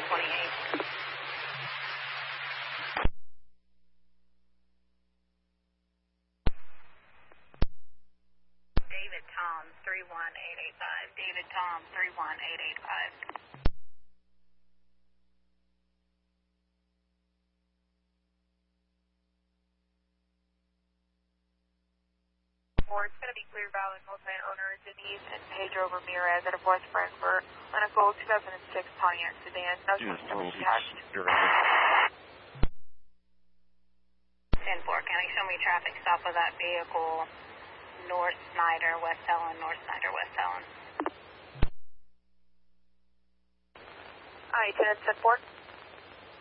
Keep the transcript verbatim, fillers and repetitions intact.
twenty-eight. David Tom, three one eight eight five. David Tom, three one eight eight five. It's going to be Clear Valley multi-owner Denise and Pedro Ramirez at a West Frankfurt on a gold two thousand six Pontiac sedan. No customers attached. ten four, County, show me traffic stop of that vehicle, North Snyder, West Ellen, North Snyder, West Ellen. Alright, ten four.